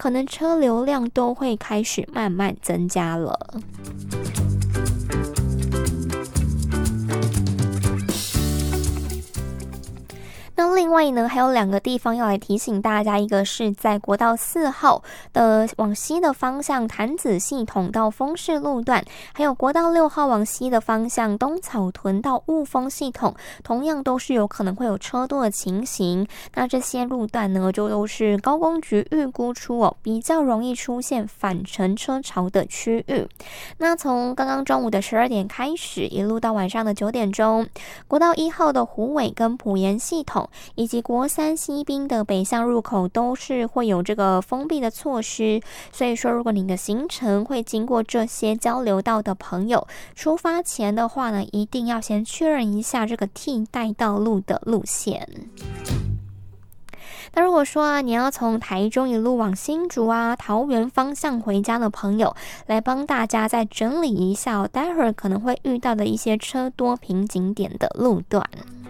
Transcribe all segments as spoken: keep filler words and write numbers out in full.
可能车流量都会开始慢慢增加了。那另外呢，还有两个地方要来提醒大家，一个是在国道四号的往西的方向潭子系统到丰市路段，还有国道六号往西的方向东草屯到雾峰系统，同样都是有可能会有车多的情形。那这些路段呢，就都是高工局预估出哦，比较容易出现返程车潮的区域。那从刚刚中午的十二点开始，一路到晚上的九点钟，国道一号的虎尾跟埔盐系统，以及国三西滨的北向入口都是会有这个封闭的措施，所以说如果您的行程会经过这些交流道的朋友，出发前的话呢，一定要先确认一下这个替代道路的路线。那如果说啊，你要从台中一路往新竹啊、桃园方向回家的朋友，来帮大家再整理一下哦，待会儿可能会遇到的一些车多瓶颈点的路段。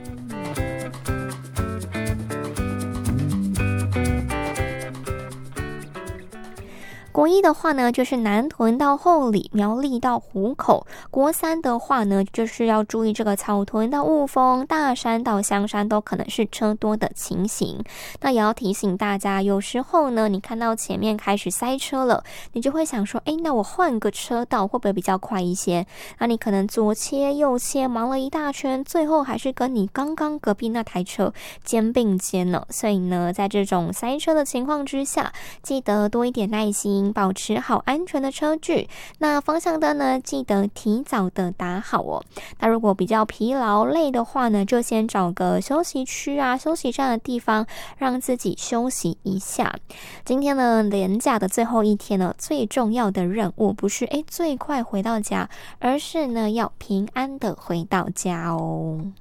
国一的话呢，就是南屯到后里，苗栗到湖口；国三的话呢，就是要注意这个草屯到雾峰、大山到香山都可能是车多的情形。那也要提醒大家，有时候呢，你看到前面开始塞车了，你就会想说，诶，那我换个车道会不会比较快一些？那你可能左切右切，忙了一大圈，最后还是跟你刚刚隔壁那台车肩并肩了。所以呢，在这种塞车的情况之下，记得多一点耐心，保持好安全的车距。那方向灯呢，记得提早的打好哦。那如果比较疲劳累的话呢，就先找个休息区啊、休息站的地方，让自己休息一下。今天呢，连假的最后一天呢，最重要的任务不是诶最快回到家，而是呢要平安的回到家哦。